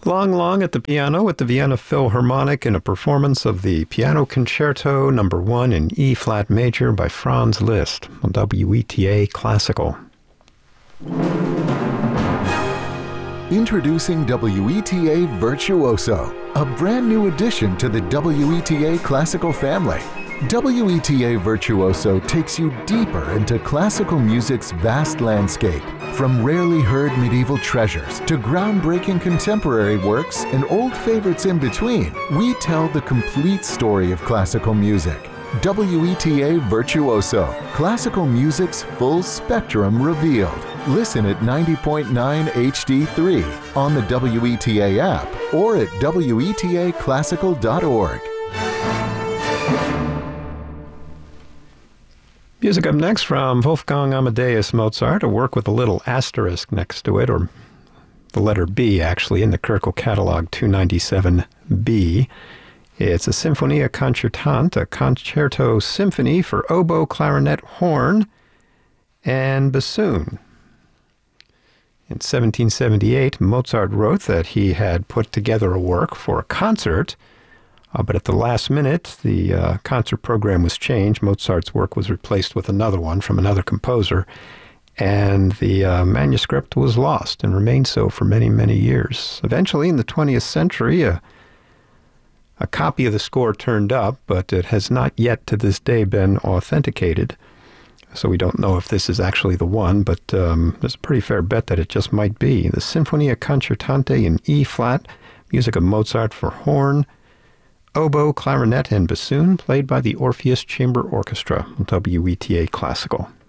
Long Long at the piano with the Vienna Philharmonic in a performance of the Piano Concerto No. 1 in E-flat major by Franz Liszt on WETA Classical. Introducing WETA Virtuoso, a brand new addition to the WETA Classical family. WETA Virtuoso takes you deeper into classical music's vast landscape. From rarely heard medieval treasures to groundbreaking contemporary works and old favorites in between, we tell the complete story of classical music. WETA Virtuoso, classical music's full spectrum revealed. Listen at 90.9 HD3 on the WETA app or at WETAclassical.org. Music up next from Wolfgang Amadeus Mozart, a work with a little asterisk next to it, or the letter B actually, in the Köchel Catalog 297B. It's a Sinfonia Concertante, a concerto symphony for oboe, clarinet, horn, and bassoon. In 1778, Mozart wrote that he had put together a work for a concert, but at the last minute, the concert program was changed. Mozart's work was replaced with another one from another composer, and the manuscript was lost and remained so for many, many years. Eventually, in the 20th century, a copy of the score turned up, but it has not yet to this day been authenticated. So we don't know if this is actually the one, but there's a pretty fair bet that it just might be. The Sinfonia Concertante in E-flat, music of Mozart for horn, oboe, clarinet, and bassoon, played by the Orpheus Chamber Orchestra, WETA Classical.